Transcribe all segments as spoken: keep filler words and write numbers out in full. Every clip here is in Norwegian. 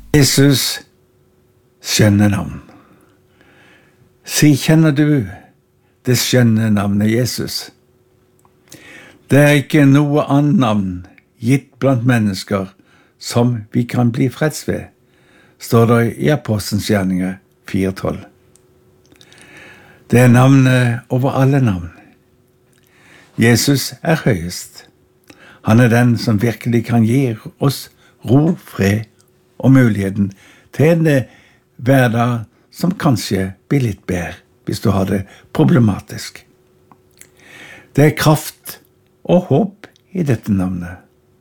Jesus skjønne navn. Si, kjenner du det skjønne navnet Jesus? Det er ikke noe annet navn gitt blant mennesker som vi kan bli freds ved, står det i Apostelens gjerninger fire tolv. Det er navnet over alle navn. Jesus er høyest. Han er den som virkelig kan gi oss ro, fred og muligheten til en hverdag som kanskje blir litt bedre hvis du har det problematisk. Det er kraft og håp i dette navnet.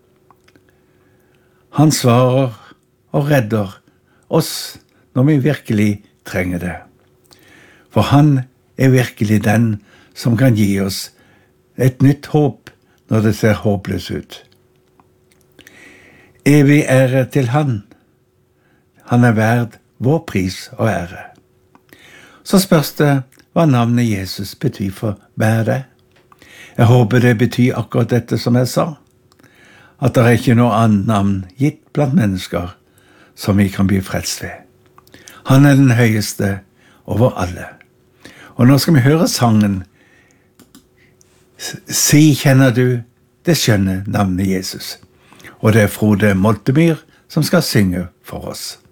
Han svarer og redder oss når vi virkelig trenger det. For han er virkelig den som kan gi oss et nytt håp når det ser håpløst ut. Evig ære til han. Han er verd vår pris og ære. Så spørs det hva navnet Jesus betyr for hver deg. Jeg håper det betyr akkurat dette som jeg sa, at det er ikke noe annet navn gitt blant mennesker som vi kan bli frelst ved. Han er den høyeste over alle. Og nå skal vi høre sangen Si, kjenner du det skjønne navnet Jesus? Og det er Frode Moltemyr som skal synge for oss.